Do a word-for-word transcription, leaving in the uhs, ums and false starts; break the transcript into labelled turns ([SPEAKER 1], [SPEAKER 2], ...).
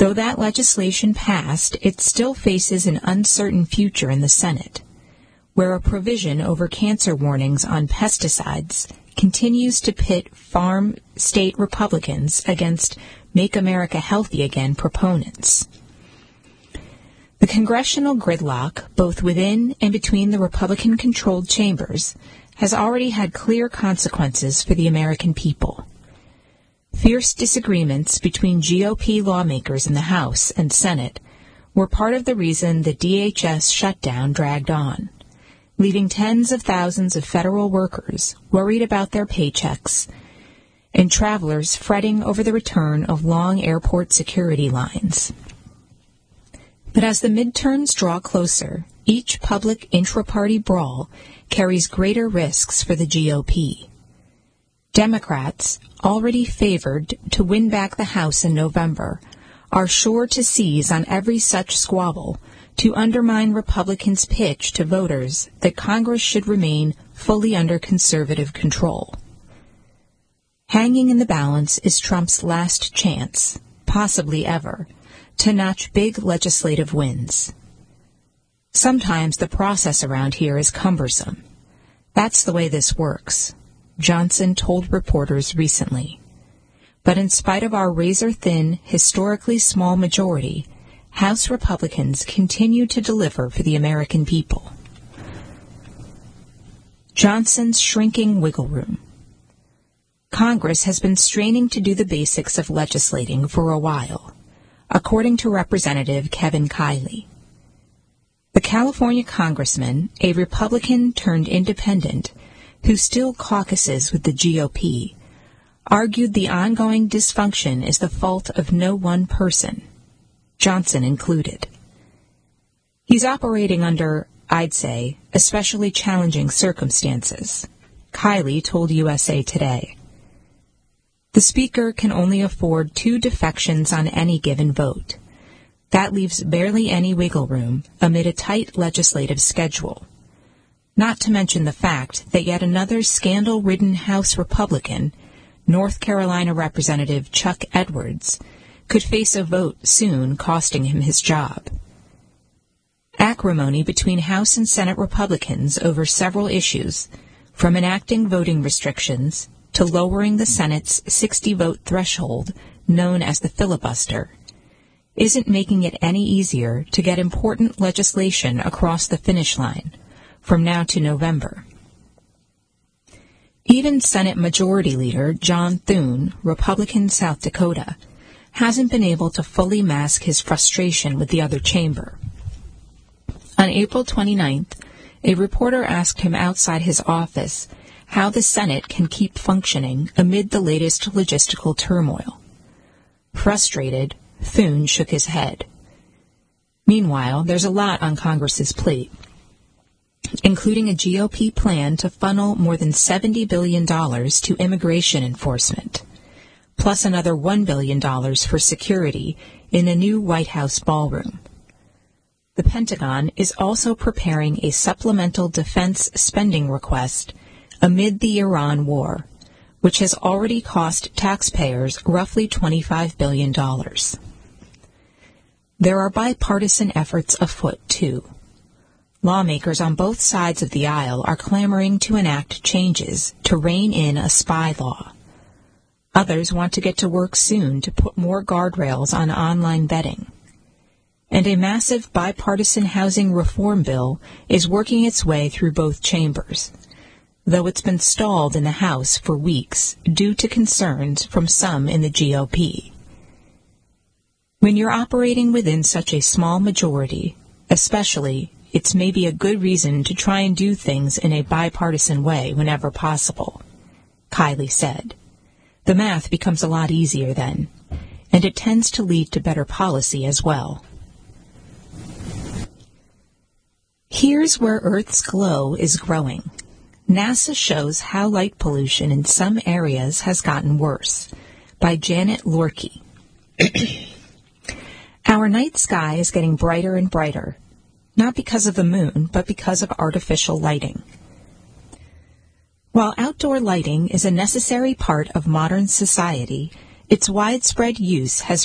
[SPEAKER 1] Though that legislation passed, it still faces an uncertain future in the Senate, where a provision over cancer warnings on pesticides continues to pit farm state Republicans against Make America Healthy Again proponents. The congressional gridlock, both within and between the Republican-controlled chambers, has already had clear consequences for the American people. Fierce disagreements between G O P lawmakers in the House and Senate were part of the reason the D H S shutdown dragged on, leaving tens of thousands of federal workers worried about their paychecks and travelers fretting over the return of long airport security lines. But as the midterms draw closer, each public intra-party brawl carries greater risks for the G O P. Democrats, already favored to win back the House in November, are sure to seize on every such squabble to undermine Republicans' pitch to voters that Congress should remain fully under conservative control. Hanging in the balance is Trump's last chance, possibly ever, to notch big legislative wins. Sometimes the process around here is cumbersome. That's the way this works, Johnson told reporters recently. But in spite of our razor-thin, historically small majority, House Republicans continue to deliver for the American people. Johnson's shrinking wiggle room. Congress has been straining to do the basics of legislating for a while, according to Representative Kevin Kiley. The California congressman, a Republican turned independent, who still caucuses with the G O P, argued the ongoing dysfunction is the fault of no one person, Johnson included. He's operating under, I'd say, especially challenging circumstances, Kiley told U S A Today. The Speaker can only afford two defections on any given vote. That leaves barely any wiggle room amid a tight legislative schedule. Not to mention the fact that yet another scandal-ridden House Republican, North Carolina Representative Chuck Edwards, could face a vote soon costing him his job. Acrimony between House and Senate Republicans over several issues, from enacting voting restrictions to lowering the Senate's sixty-vote threshold, known as the filibuster, isn't making it any easier to get important legislation across the finish line from now to November. Even Senate Majority Leader John Thune, Republican South Dakota, hasn't been able to fully mask his frustration with the other chamber. On April twenty-ninth, a reporter asked him outside his office how the Senate can keep functioning amid the latest logistical turmoil. Frustrated, Thune shook his head. Meanwhile, there's a lot on Congress's plate, including a G O P plan to funnel more than seventy billion dollars to immigration enforcement, plus another one billion dollars for security in a new White House ballroom. The Pentagon is also preparing a supplemental defense spending request amid the Iran war, which has already cost taxpayers roughly twenty-five billion dollars. There are bipartisan efforts afoot, too. Lawmakers on both sides of the aisle are clamoring to enact changes to rein in a spy law. Others want to get to work soon to put more guardrails on online betting. And a massive bipartisan housing reform bill is working its way through both chambers, though it's been stalled in the House for weeks due to concerns from some in the G O P. When you're operating within such a small majority, especially, it's maybe a good reason to try and do things in a bipartisan way whenever possible, Kiley said. The math becomes a lot easier then, and it tends to lead to better policy as well. Here's where Earth's glow is growing. NASA shows how light pollution in some areas has gotten worse, by Janet Lorkey. Our night sky is getting brighter and brighter, not because of the moon, but because of artificial lighting. While outdoor lighting is a necessary part of modern society, its widespread use has